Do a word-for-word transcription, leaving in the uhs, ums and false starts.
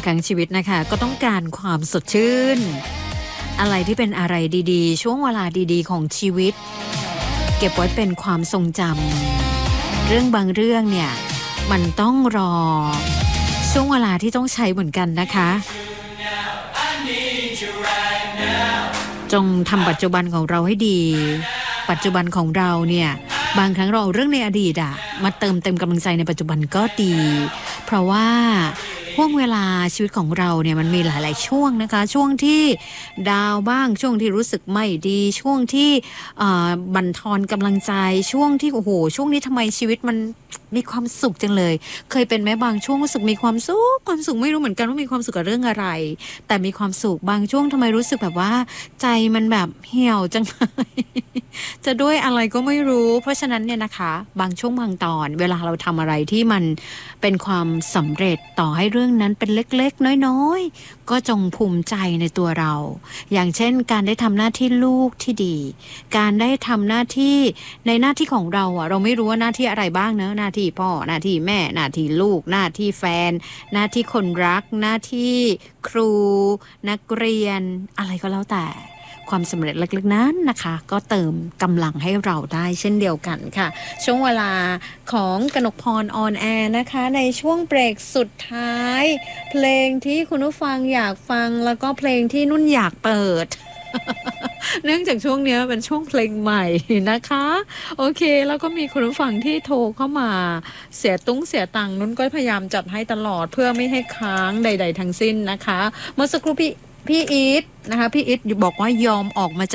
ครั้งชีวิตนะคะก็ต้องการความสดชื่นอะไรที่เป็นอะไรดีๆช่วงเวลาดีๆของชีวิตเก็บไว้เป็นความทรงจำเรื่องบางเรื่องเนี่ยมันต้องรอช่วงเวลาที่ต้องใช้เหมือนกันนะคะจงทำปัจจุบันของเราให้ดีปัจจุบันของเราเนี่ยบางครั้งเราเอาเรื่องในอดีตอะมาเติมเต็มกำลังใจในปัจจุบันก็ดีเพราะว่าช่วงเวลาชีวิตของเราเนี่ยมันมีหลายๆช่วงนะคะช่วงที่ดาวบ้างช่วงที่รู้สึกไม่ดีช่วงที่บั่นทอนกำลังใจช่วงที่โอ้โหช่วงนี้ทำไมชีวิตมันมีความสุขจังเลยเคยเป็นไหมบางช่วงรู้สึกมีความสุขความสุขไม่รู้เหมือนกันว่ามีความสุขกับเรื่องอะไรแต่มีความสุขบางช่วงทำไมรู้สึกแบบว่าใจมันแบบเหี่ยวจังเลยจะด้วยอะไรก็ไม่รู้เพราะฉะนั้นเนี่ยนะคะบางช่วงบางตอนเวลาเราทำอะไรที่มันเป็นความสำเร็จต่อให้เรื่องนั้นเป็นเล็กๆน้อยๆก็จงภูมิใจในตัวเราอย่างเช่นการได้ทำหน้าที่ลูกที่ดีการได้ทำหน้าที่ในหน้าที่ของเราอ่ะเราไม่รู้ว่าหน้าที่อะไรบ้างเนอะหน้าที่พ่อหน้าที่แม่หน้าที่ลูกหน้าที่แฟนหน้าที่คนรักหน้าที่ครูนักเรียนอะไรก็แล้วแต่ความสำเร็จเล็กๆนั้นนะคะก็เติมกำลังให้เราได้เช่นเดียวกันค่ะช่วงเวลาของกนกพรออนแอร์นะคะในช่วงเบรกสุดท้ายเพลงที่คุณผู้ฟังอยากฟังแล้วก็เพลงที่นุ่นอยากเปิด เนื่องจากช่วงนี้เป็นช่วงเพลงใหม่นะคะโอเคแล้วก็มีคุณผู้ฟังที่โทรเข้ามาเสียตุ้งเสียตังค์นุ่นก็พยายามจัดให้ตลอดเพื่อไม่ให้ค้างใดๆทั้งสิ้นนะคะเมื่อสักครู่พี่พี่อีทนะคะพี่อีทบอกว่ายอมออกมา